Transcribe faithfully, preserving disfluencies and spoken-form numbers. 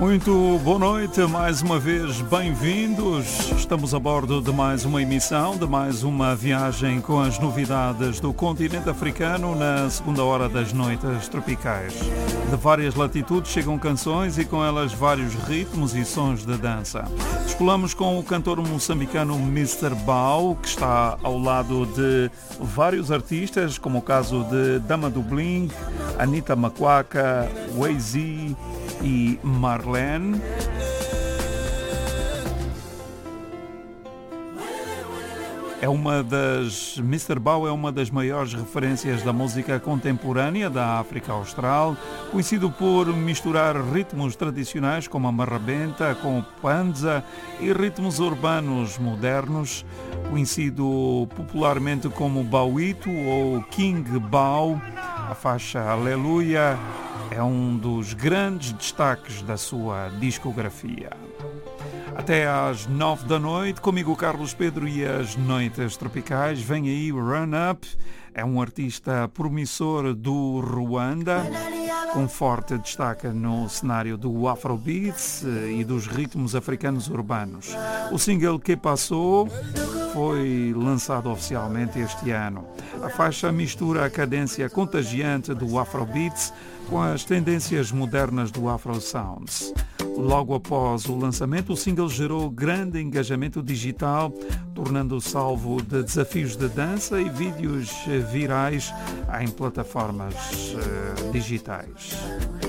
Muito boa noite, mais uma vez bem-vindos. Estamos a bordo de mais uma emissão, de mais uma viagem com as novidades do continente africano na segunda hora das noites tropicais. De várias latitudes chegam canções e com elas vários ritmos e sons de dança. Descolamos com o cantor moçambicano mister Bao, que está ao lado de vários artistas, como o caso de Dama do Bling, Anitta Makwaka, Way-Z e Marlene. É uma das mister Bao é uma das maiores referências da música contemporânea da África Austral, conhecido por misturar ritmos tradicionais como a marrabenta com o panza e ritmos urbanos modernos, conhecido popularmente como Bauito ou King Bao. A faixa Aleluia é um dos grandes destaques da sua discografia. Até às nove da noite, comigo Carlos Pedro e as Noites Tropicais. Vem aí Run Up, é um artista promissor do Ruanda, com forte destaque no cenário do Afrobeats e dos ritmos africanos urbanos. O single Que Passou foi lançado oficialmente este ano. A faixa mistura a cadência contagiante do Afrobeats com as tendências modernas do Afro Sounds. Logo após o lançamento, o single gerou grande engajamento digital, tornando-se alvo de desafios de dança e vídeos virais em plataformas uh, digitais.